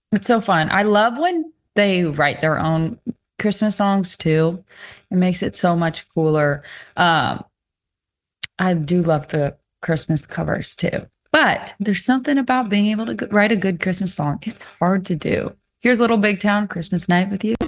It's so fun. I love when they write their own Christmas songs too. It makes it so much cooler. Um, I do love the Christmas covers too. But there's something about being able to write a good Christmas song. It's hard to do. Here's Little Big Town Christmas Night with you.